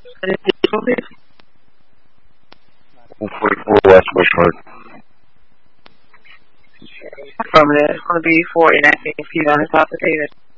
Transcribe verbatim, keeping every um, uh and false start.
one forty-four West Bush Road. Affirmative. It's going to be for enacting P on the top of David.